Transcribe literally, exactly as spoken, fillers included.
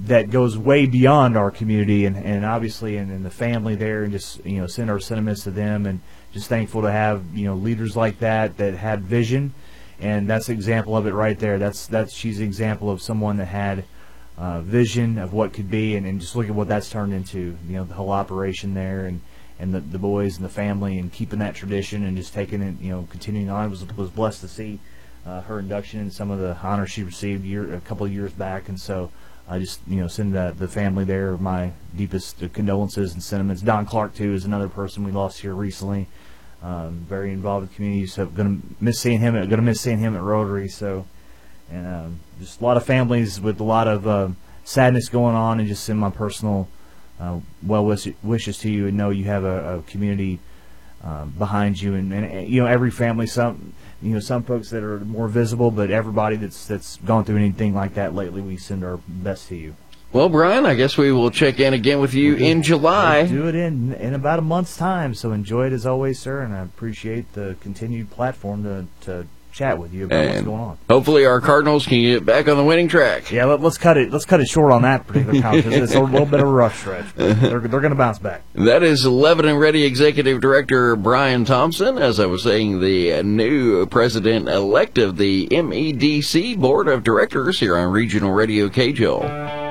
that goes way beyond our community, and, and obviously and, and the family there, and just you know send our sentiments to them, and just thankful to have you know leaders like that that had vision, and that's an example of it right there. That's that's she's an example of someone that had uh, vision of what could be, and, and just look at what that's turned into. You know the whole operation there, and and the, the boys and the family, and keeping that tradition and just taking it, you know, continuing on. I was was blessed to see uh, her induction and some of the honors she received year, a couple of years back, and so I just, you know, send the, the family there my deepest condolences and sentiments. Don Clark, too, is another person we lost here recently. Um, very involved in the community, so going to miss seeing him. Going to miss seeing him at Rotary. So, and um, just a lot of families with a lot of uh, sadness going on, and just send my personal uh, well wish, wishes to you, and know you have a, a community uh, behind you, and, and you know every family. Some you know some folks that are more visible, but everybody that's that's gone through anything like that lately, we send our best to you. Well, Brian, I guess we will check in again with you we'll do, in July. We'll do it in in about a month's time, so enjoy it as always, sir, and I appreciate the continued platform to, to chat with you about and what's going on. Hopefully our Cardinals can get back on the winning track. Yeah, let, let's cut it Let's cut it short on that particular count, because it's a little bit of a rough stretch. But they're they're going to bounce back. That is Lebanon Ready Executive Director Brian Thompson, as I was saying, the new president-elect of the M E D C Board of Directors here on Regional Radio K J O.